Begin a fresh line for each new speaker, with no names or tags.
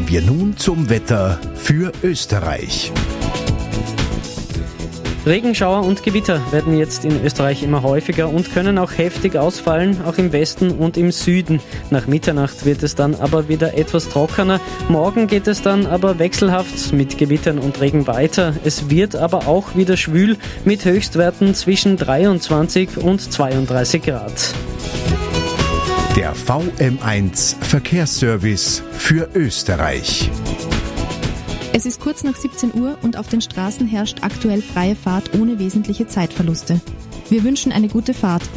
Kommen wir nun zum Wetter für Österreich.
Regenschauer und Gewitter werden jetzt in Österreich immer häufiger und können auch heftig ausfallen, auch im Westen und im Süden. Nach Mitternacht wird es dann aber wieder etwas trockener. Morgen geht es dann aber wechselhaft mit Gewittern und Regen weiter. Es wird aber auch wieder schwül mit Höchstwerten zwischen 23 und 32 Grad.
Der VM1 Verkehrsservice für Österreich.
Es ist kurz nach 17 Uhr und auf den Straßen herrscht aktuell freie Fahrt ohne wesentliche Zeitverluste. Wir wünschen eine gute Fahrt.